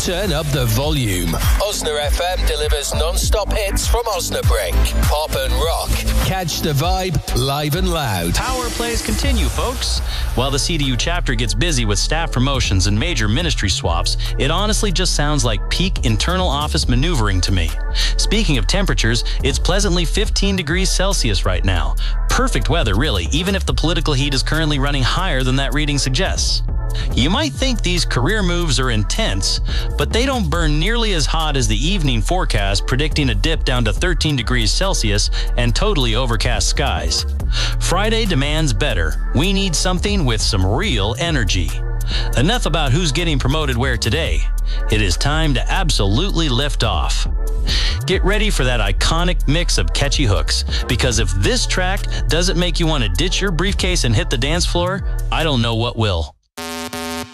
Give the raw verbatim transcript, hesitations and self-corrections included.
Turn up the volume. Osna F M delivers non-stop hits from Osnabrück. Pop and rock. Catch the vibe live and loud. Power plays continue, folks. While the C D U chapter gets busy with staff promotions and major ministry swaps, it honestly just sounds like peak internal office maneuvering to me. Speaking of temperatures, it's pleasantly fifteen degrees Celsius right now. Perfect weather, really, even if the political heat is currently running higher than that reading suggests. You might think these career moves are intense, but they don't burn nearly as hot as the evening forecast predicting a dip down to thirteen degrees Celsius and totally overcast skies. Friday demands better. We need something with some real energy. Enough about who's getting promoted where today. It is time to absolutely lift off. Get ready for that iconic mix of catchy hooks, because if this track doesn't make you want to ditch your briefcase and hit the dance floor, I don't know what will.